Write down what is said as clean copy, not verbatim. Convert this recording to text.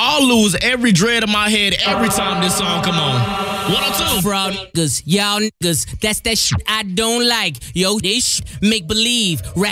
I'll lose every dread of my head every time this song come on. 102. Fraud niggas, y'all niggas, that's that shit I don't like. Yo, this shit make believe. Rap